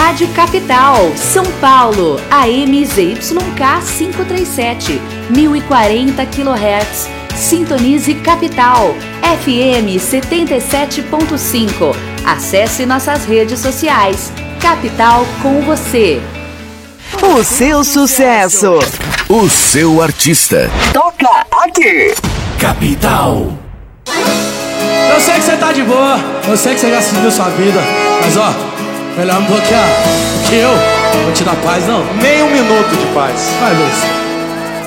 Rádio Capital, São Paulo, AM ZYK 537, 1040 kHz. Sintonize Capital, FM 77.5. Acesse nossas redes sociais. Capital com você. O seu sucesso. O seu artista. Toca aqui. Capital. Eu sei que você tá de boa, eu sei que você já seguiu sua vida, mas ó, melhor me bloquear, porque eu vou te dar paz não. Nem um minuto de paz. Vai, Luiz.